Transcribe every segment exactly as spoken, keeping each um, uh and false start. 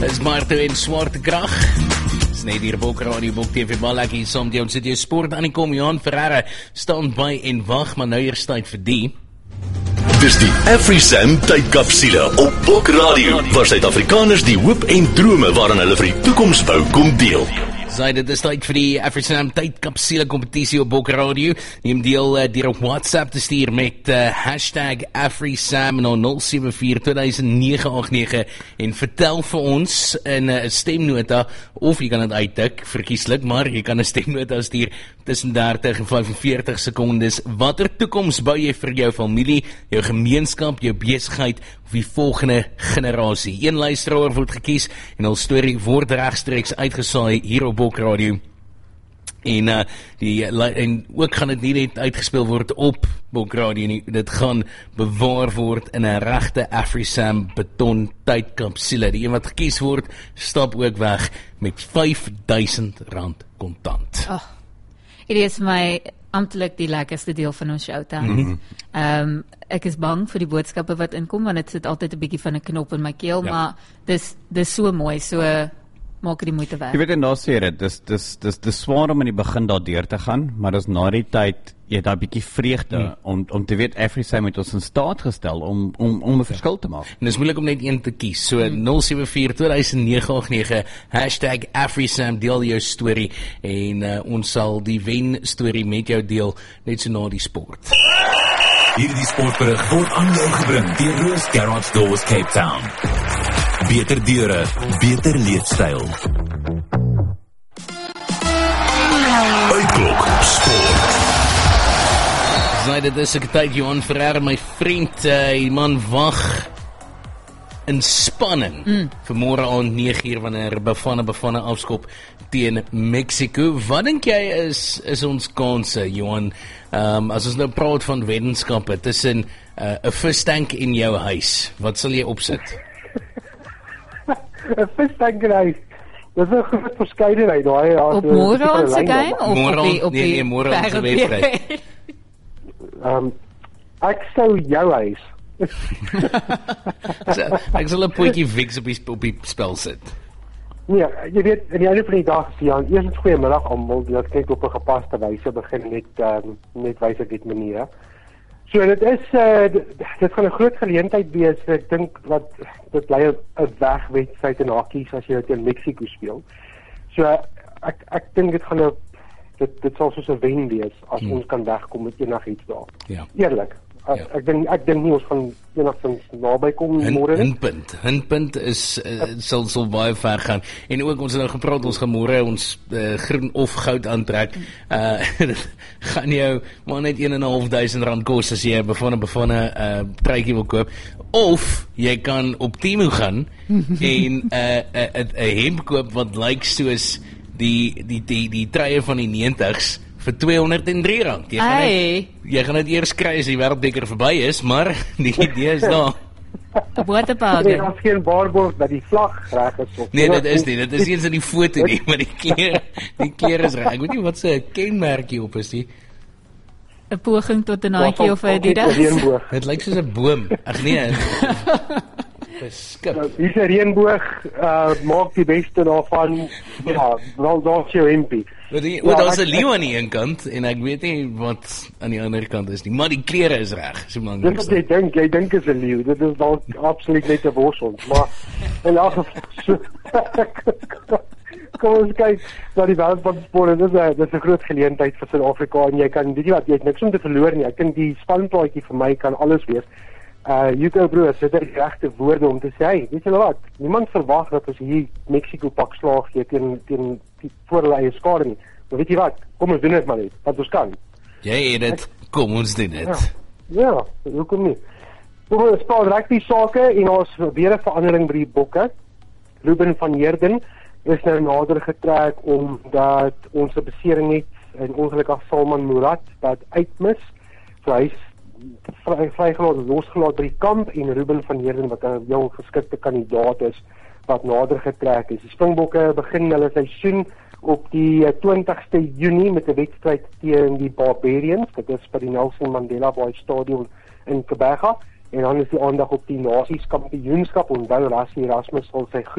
Dis Marto en Swartekrag. Dis net hier Bok Radio, Bok T V Malaki, som die ons sit jou sport aan die kom, Johan Ferreira staan by en wag, maar nou eers tyd vir die. Dis die AfriSam tydkapsule op Bok Radio, waar Suid-Afrikaners die hoop en drome waaraan hulle vir die toekoms bou kom deel. Sy, dit is tyd vir die AfriSam tydkapsule kompetisie op Bok Radio. Neem deel uh, deur op WhatsApp te stuur met uh, hashtag AfriSam na nul sewe vier twee nege agt nege en vertel vir ons in 'n uh, stemnota, of jy kan dit uittik, verkieslik, maar jy kan 'n stemnota stuur tussen dertig en vyf en veertig sekondes. Watter toekoms bou jy vir jou familie, jou gemeenskap, jou besigheid of die volgende generasie? Een luisteraar word gekies en hul storie word regstreeks uitgesaai hier op Bok Radio. En, uh, die, en ook gaan dit nie net uitgespeel word op Bok Radio nie, dit gaan bewaar word in 'n regte AfriSam beton tydkapsule. Die een wat gekies word, stap ook weg met vyf duisend rand kontant. Oh, hierdie is my amptelik die lekkerste deel van ons show, Tans. Mm-hmm. um, ek is bang vir die boodskappe wat inkom, want dit sit altyd 'n bietjie van 'n knop in my keel, ja. Maar dis, dis so mooi, so maak die moeite werd. Jy weet, en daar sê dit, dis, dis, dis, dis swaar om in die begin daar deur te gaan, maar dis na die tyd, jy het daar bietjie vreugde, hmm. om, om te weet, AfriSam het ons in staat gestel, om, om, om 'n verskil te maak. En dis moeilik om net een te kies, so hmm. nul sewe vier twee nege agt nege, hashtag AfriSam, deel jou story, en uh, ons sal die wen story met jou deel, net so na die sport. Hierdie sportberig word aan jou gebring deur Roos Garage Doors Cape Town. Beter deure, beter leefstyl. Uitklok sport. Sy, dit is ek tyd, Johan Ferreira, my vriend, uh, die man wag in spanning mm. vir môre aand nege uur wanneer Bafana Bafana afskop teen Mexico. Wat dink jy is is ons kanse, Johan, um, as ons nou praat van weddenskappe tussen 'n uh, vistank in jou huis, wat sal jy opsit? 'n vistank in huis. Dis 'n groot verskeidenheid daai. Op môre aand se game of môre op die op nee, nee, môre aand se wedstryd. Um, ek sou jou huis. so, ek sal 'n potjie Vicks op die, op die spel sit. Nee, jy weet, in die einde van die dag, Jan, eers 'n goeiemiddag almal, dit kyk op 'n gepaste wyse begin met um, net wys op dit maniere. So dit is uh, dit, dit gaan 'n groot geleentheid wees. Ek dink wat dit bly 'n wegwedstryd in hakkies as jy teen Mexico speel. So ek ek dink dit gaan 'n dit dit sal soos 'n wen wees as hmm. ons kan wegkom met enigiets daar. Ja. Eerlik. Ek, ja. ek dink ek dink nie ons gaan enigstens naby kom môre nie. Hinpunt, hinpunt is uh, sal sal baie ver gaan. En ook ons het nou gepraat, ons gaan môre ons uh, groen of goud aantrek. Uh gaan jou maar net een en 'n half duisend rand kos as jy 'n Bafana Bafana uh truitjie wil koop, of jy kan op Temu gaan en 'n uh, 'n 'n hemp koop wat lyk soos die die die die truie van die negentigs vir tweehonderd en drie rand. Jy gaan dit jy gaan dit eers kry as die wêreldbeker verby is, maar die idee is daar. Geboortepaal. Nee, daar's geen waarborg dat die vlag reg is. Nee, dit is nie. Dit is nie eens in die foto nie, maar die klere, die klere is reg. Ek weet nie wat se kenmerkie op is nie. 'n Poging tot 'n naadjie of 'n Adidas. Dit lyk soos 'n boom. Ag nee. Beskik. Nou, hier's 'n reënboog, uh maak die beste daarvan. Ja, wel daar's jou hempie. Wat die, ja, daar's 'n leeu aan die een kant en ek weet nie wat aan die ander kant is nie, maar die klere is reg. So man. Dit wat jy dink, jy dink is 'n leeu. Dit is dalk absoluut net 'n worsel, maar in elk geval so, kom ons kyk na die wêreldsport. Dit is 'n dit is 'n groot geleentheid vir Suid-Afrika en jy kan weet jy wat, jy het niks om te verloor nie. Ek dink die spanplaatjie vir my kan alles wees. Uh Hugo Broos het die regte woorde om te sê, hey, weet julle wat? Niemand verwag dat ons hier Mexico pak slaag gee teen teen die voor hulle eie skade nie. Maar weet jy wat? Kom ons doen dit maar net, wat ons kan. Jy het dit. Kom ons doen dit. Ja, ja, hoekom nie? Kom ons spaar rugby sake en ons weer 'n verandering by die bokke. Ruben van Heerden is nou nader getrek omdat ons 'n besering het en ongelukkig Salman Murad wat uitmis. So hy's vrygelaat, losgelaat by die kamp en Ruben van Heerden wat 'n jong geskikte kandidaat is wat nader getrek is. Die Springbokke begin hulle seisoen op die twintigste Junie met 'n wedstryd teen die Barbarians. Dit is by die Nelson Mandela Bay Stadion in Kebega en dan is die aandag op die Nasies Kampioenskap. Onthou Rassie Erasmus sal sy groep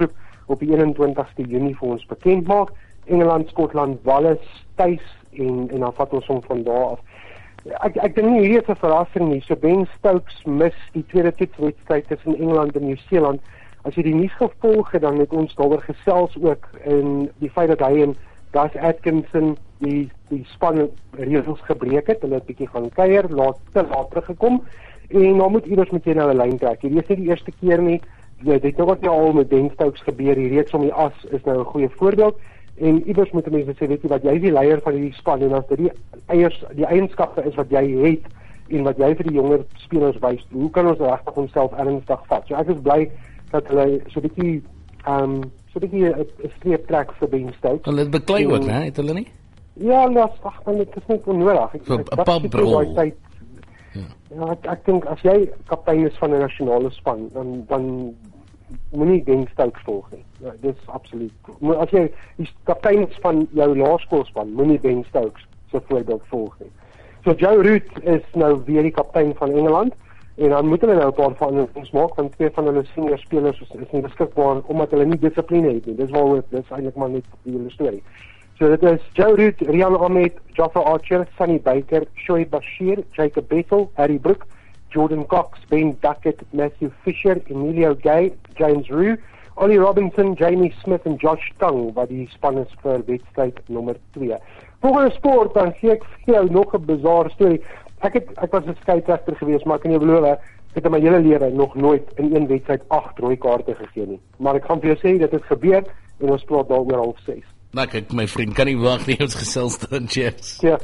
op die eenentwintigste Junie vir ons bekend maak. Engeland, Skotland, Wales, tuis en en dan vat ons hom van daar af. Ek ek dink nie hierdie is 'n verrassing nie. So Ben Stokes mis die tweede toetswedstryd tussen Engeland en Nieu-Seeland. As jy die nuus gevolg het, dan het ons daaroor gesels ook in die feit dat hy en Gus Atkinson die die span reëls gebreek het. Hulle het bietjie gaan kuier, laat te laat teruggekom en nou moet iewers met jy nou 'n lyn trek. Hierdie is nie die eerste keer nie. Dit het nog wat nou al met Ben Stokes gebeur. Die reeks om die as is nou 'n goeie voorbeeld. En iewers moet mense sê, weet jy wat, jy is die leier van hierdie span en as dit die eiers, die eienskappe is wat jy het en wat jy vir die jonger spelers wys, hoe kan ons regtig onsself ernstig vat? So ek is bly dat hulle so 'n bietjie ehm um, so 'n bietjie 'n streep trek vir Ben Stokes. Hulle het beklei ook, né? Het hulle nie? Ja, en dat ag man, dit is net onnodig. Ek so 'n paprol. Ja, ja ek, ek dink as jy kaptein is van 'n nasionale span, dan dan moenie Ben Stokes volg nie. Ja, dis absoluut. As jy die kaptein is van jou laerskoolspan, moenie Ben Stokes so voorbeeld volg nie. So Joe Root is nou weer die kaptein van Engeland en dan moet hulle nou 'n paar veranderings maak want twee van hulle senior spelers is, is nie beskikbaar omdat hulle nie dissipline het nie. Dis waaroor dis eintlik maar net die hele storie. So dit is Joe Root, Rian Ahmed, Jofra Archer, Sonny Baker, Shoaib Bashir, Jacob Bethel, Harry Brook, Jordan Cox, Ben Duckett, Matthew Fisher, Emilio Gay, James Rue, Ollie Robinson, Jamie Smith en Josh Tang wat die span is vir wedstryd nommer twee. Volgende sport, dan gee ek vir jou nog 'n bizarre storie. Ek het ek was 'n skeieregter geweest, maar ek kan jou beloof, ek het in my hele lewe nog nooit in een wedstryd agt rooi kaarte gegee nie. Maar ek gaan vir jou sê dat dit gebeur en ons praat daaroor half ses. Nou kyk, my vriend, kan nie wag nie, ons gesels dan, Chips. Ja.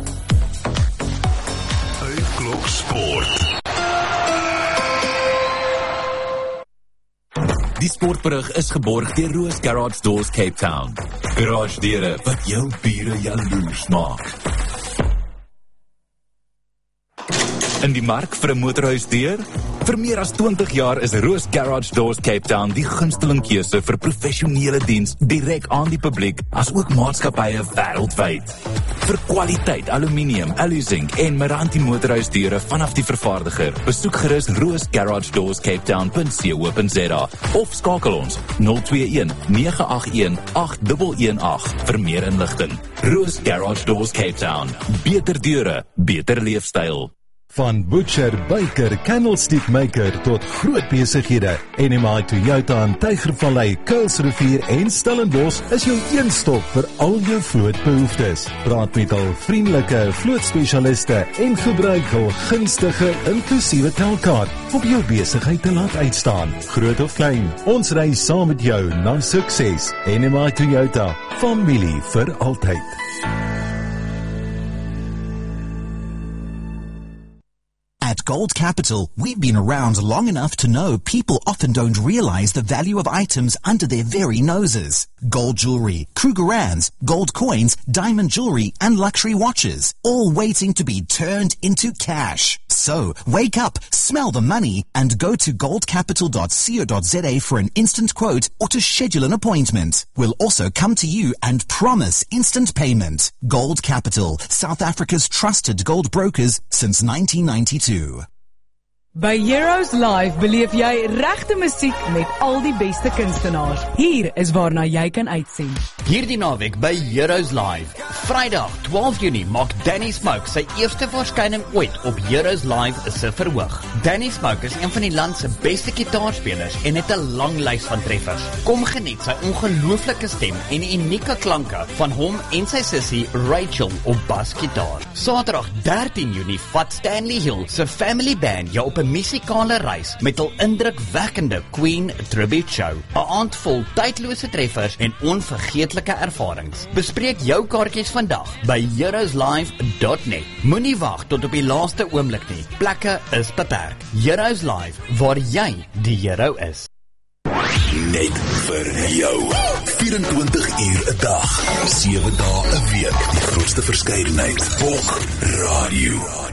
Klok Sport. Die sportberig is geborg deur Roos Garage Doors Cape Town. Garage deure wat jou bure jaloers maak. In die mark vir 'n motorhuisdeur? Vir meer as twintig jaar is Roos Garage Doors Cape Town die gunsteling keuse vir professionele diens direk aan die publiek, as ook maatskappye wêreldwyd. Vir kwaliteit aluminium, aluzinc en Meranti motorhuisdeure vanaf die vervaardiger, besoek gerus roos garage doors cape town punt co punt za of skakel ons nul twee een nege agt een agt een een agt vir meer inligting. Roos Garage Doors Cape Town. Beter deure, beter leefstyl. Van butcher, baker, candlestick maker tot groot besighede. N M I Toyota in Tygervallei, Kuilsrivier en Stellenbosch is jou een stop vir al jou vlootbehoeftes. Praat met al vriendelike vlootspesialiste en gebruik hul gunstige inklusiewe telkaart om jou besigheid te laat uitstaan. Groot of klein, ons ry saam met jou na sukses. N M I Toyota, familie vir altyd. At Gold Capital, we've been around long enough to know people often don't realize the value of items under their very noses. Gold jewelry, Krugerrands, gold coins, diamond jewelry, and luxury watches, all waiting to be turned into cash. So, wake up, smell the money, and go to gold capital dot co dot za for an instant quote or to schedule an appointment. We'll also come to you and promise instant payment. Gold Capital, South Africa's trusted gold brokers since nineteen ninety-two. By Heroes Live beleef jy regte musiek met al die beste kunstenaars. Hier is waarna jy kan uitsien. Hierdie naweek by Heroes Live. Vrydag twaalf Junie maak Danny Smoke sy eerste verskyning ooit op Heroes Live se verhoog. Danny Smoke is een van die land se beste gitaarspelers en het 'n lang lys van treffers. Kom geniet sy ongelooflike stem en unieke klanke van hom en sy sussie Rachel op basgitaar. Saterdag dertien Junie vat Stanley Hill se Family Band jou op 'n musikale reis met hul indrukwekkende Queen Tribute Show. 'n Aand vol tydlose treffers en onvergeetlike ervarings. Bespreek jou kaartjies vandag by heroes live dot net. Moenie wag tot op die laaste oomblik nie. Plekke is beperk. Heroes Live, waar jy die hero is. Net vir jou. vyerentwintig uur 'n dag, sewe dae 'n week. Die grootste verskeidenheid. Bok Radio.